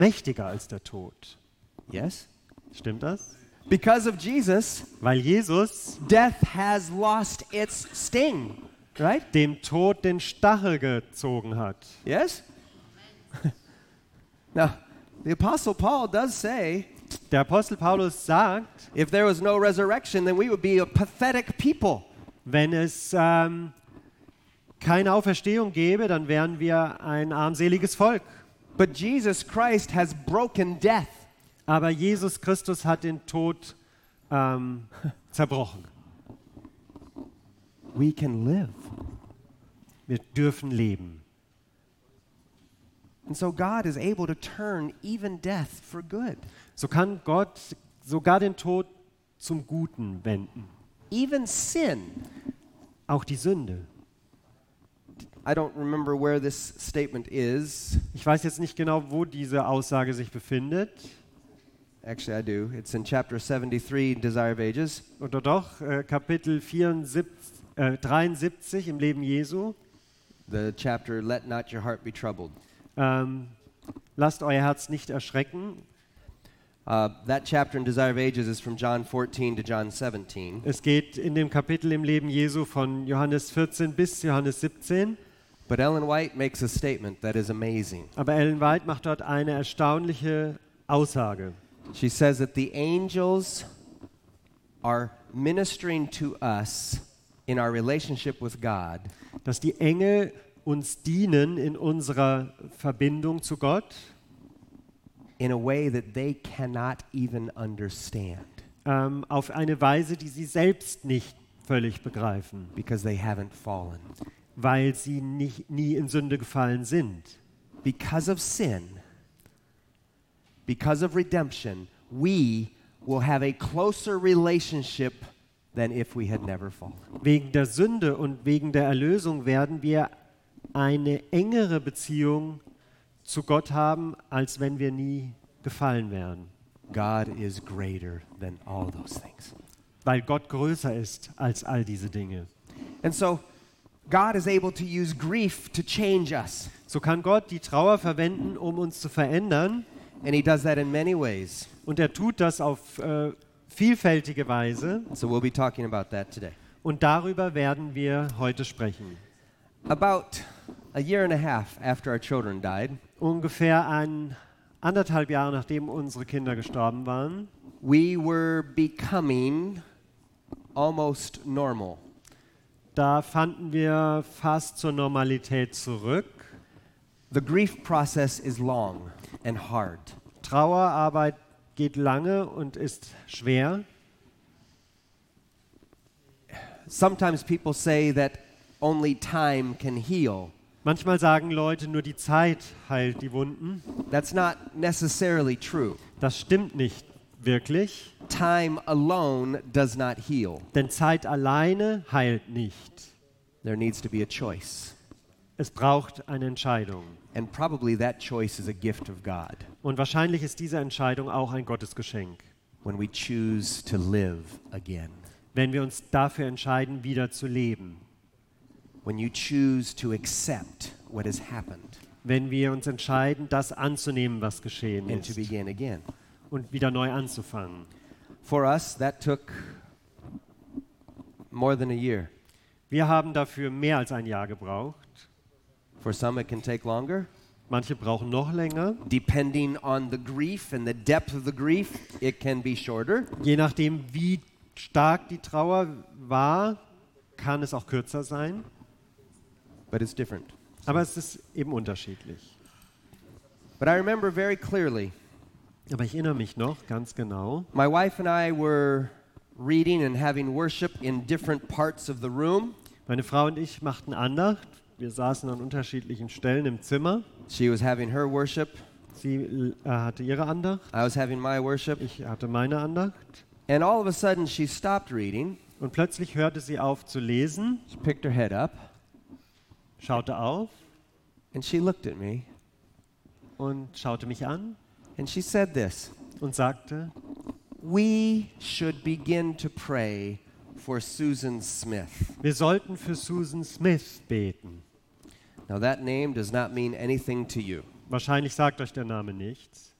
mächtiger als der Tod. Yes? Stimmt das? Because of Jesus, Weil Jesus death has lost its sting, right? dem Tod den Stachel gezogen hat. Yes? Now, the Apostle Paul does say, Der Apostel Paulus sagt, if there was no resurrection, then we would be a pathetic people. wenn es keine Auferstehung gäbe, dann wären wir ein armseliges Volk. But Jesus Christ has broken death. Aber Jesus Christus hat den Tod zerbrochen. We can live. Wir dürfen leben. And so God is able to turn even death for good. So kann Gott sogar den Tod zum Guten wenden. Even sin. Auch die Sünde. I don't remember where this statement is. Ich weiß jetzt nicht genau, wo diese Aussage sich befindet. Actually, I do. It's in chapter 73, Desire of Ages. Oder doch, Kapitel 73 im Leben Jesu. The chapter, Let Not Your Heart Be Troubled. Lasst euer Herz nicht erschrecken. That chapter in Desire of Ages is from John 14 to John 17. Es geht in dem Kapitel im Leben Jesu von Johannes 14 bis Johannes 17. But Ellen White makes a statement that is amazing. Aber Ellen White macht dort eine erstaunliche Aussage. She says that the angels are ministering to us in our relationship with God Dass die Engel uns dienen in unserer Verbindung zu Gott in a way that they cannot even understand auf eine Weise, die sie selbst nicht völlig begreifen, because they haven't fallen. weil sie nie in Sünde gefallen sind. Because of sin, because of redemption, we will have a closer relationship than if we had never fallen. Wegen der Sünde und wegen der Erlösung werden wir eine engere Beziehung zu Gott haben, als wenn wir nie gefallen wären. God is greater than all those things. Weil Gott größer ist als all diese Dinge. And so God is able to use grief to change us. So kann Gott die Trauer verwenden, um uns zu verändern. And he does that in many ways. Und er tut das auf vielfältige Weise. So we'll be talking about that today. Und darüber werden wir heute sprechen. About a year and a half after our children died, Ungefähr 1,5 Jahre nachdem unsere Kinder gestorben waren, we were becoming almost normal. da fanden wir fast zur Normalität zurück. The grief process is long and hard. Trauerarbeit geht lange und ist schwer. Sometimes people say that only time can heal. Manchmal sagen Leute, nur die Zeit heilt die Wunden. That's not necessarily true. Das stimmt nicht wirklich, Time alone does not heal. denn Zeit alleine heilt nicht. There needs to be a choice. Es braucht eine Entscheidung. And probably that choice is a gift of God Und wahrscheinlich ist diese Entscheidung auch ein Gottesgeschenk, when we choose to live again. wenn wir uns dafür entscheiden, wieder zu leben. When you choose to accept what has happened Wenn wir uns entscheiden, das anzunehmen, was geschehen and to ist begin again. und wieder neu anzufangen. For us, that took more than a year. Wir haben dafür mehr als ein Jahr gebraucht. For some, it can take longer. Manche brauchen noch länger. Depending on the grief and the depth of the grief, it can be shorter. Je nachdem, wie stark die Trauer war, kann es auch kürzer sein. But it's different. Aber es ist eben unterschiedlich. But I remember very clearly, Aber ich erinnere mich noch ganz genau. my wife and I were reading and having worship in different parts of the room. Meine Frau und ich machten Andacht. Wir saßen an unterschiedlichen Stellen im Zimmer. She was having her worship. Sie hatte ihre Andacht. I was having my worship. Ich hatte meine Andacht. And all of a sudden, she stopped reading. Und plötzlich hörte sie auf zu lesen, She picked her head up, schaute auf and she looked at me. und schaute mich an And she said this, und sagte, we should begin to pray for Susan Smith. wir sollten für Susan Smith beten. Now that name does not mean anything to you. Wahrscheinlich sagt euch der Name nichts.